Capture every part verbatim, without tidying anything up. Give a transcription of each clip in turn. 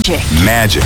Magic. Magic.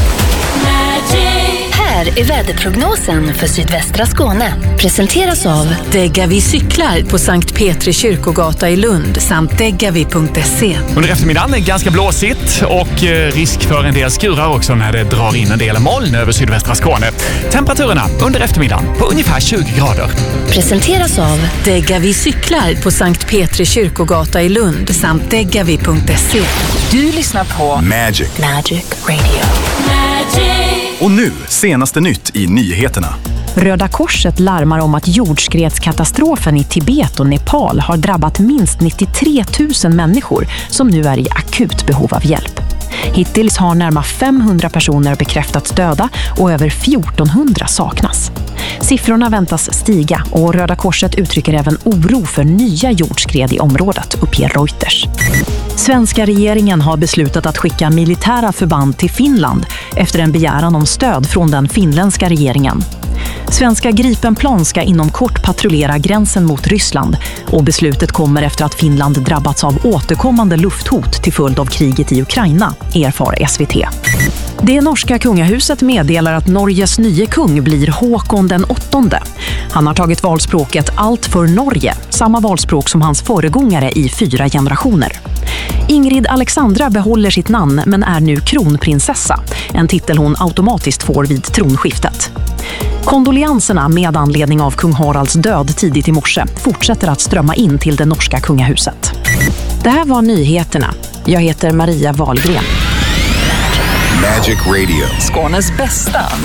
Här är väderprognosen för sydvästra Skåne. Presenteras av Degavi cyklar på Sankt Petri kyrkogata i Lund samt degavi punkt se. Under eftermiddagen är ganska blåsigt och risk för en del skurar också när det drar in en del moln över sydvästra Skåne. Temperaturerna under eftermiddagen på ungefär tjugo grader. Presenteras av Degavi cyklar på Sankt Petri kyrkogata i Lund samt degavi punkt se. Du lyssnar på Magic. Magic Radio. Och nu, senaste nytt i nyheterna. Röda Korset larmar om att jordskredskatastrofen i Tibet och Nepal har drabbat minst nittiotre tusen människor som nu är i akut behov av hjälp. Hittills har närmare femhundra personer bekräftats döda och över fjortonhundra saknas. Siffrorna väntas stiga och Röda Korset uttrycker även oro för nya jordskred i området, uppger Reuters. Svenska regeringen har beslutat att skicka militära förband till Finland efter en begäran om stöd från den finländska regeringen. Svenska Gripenplan ska inom kort patrullera gränsen mot Ryssland och beslutet kommer efter att Finland drabbats av återkommande lufthot till följd av kriget i Ukraina, erfar S V T. Det norska kungahuset meddelar att Norges nye kung blir Håkon den åttonde. Han har tagit valspråket Allt för Norge, samma valspråk som hans föregångare i fyra generationer. Ingrid Alexandra behåller sitt namn men är nu kronprinsessa, en titel hon automatiskt får vid tronskiftet. Kondoleanserna med anledning av kung Haralds död tidigt i morse fortsätter att strömma in till det norska kungahuset. Det här var nyheterna. Jag heter Maria Wahlgren. Magic Radio. Skånes bästa